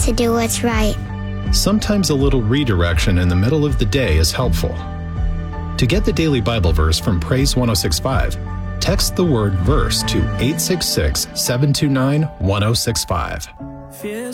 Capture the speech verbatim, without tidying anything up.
to do what's right. Sometimes a little redirection in the middle of the day is helpful. To get the daily Bible verse from Praise one oh six point five, text the word verse to eight six six, seven two nine, one oh six five.